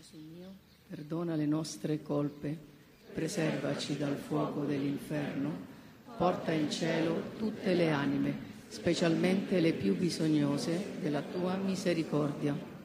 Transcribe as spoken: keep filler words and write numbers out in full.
Gesù mio, perdona le nostre colpe, preservaci dal fuoco dell'inferno, porta in cielo tutte le anime, specialmente le più bisognose della tua misericordia.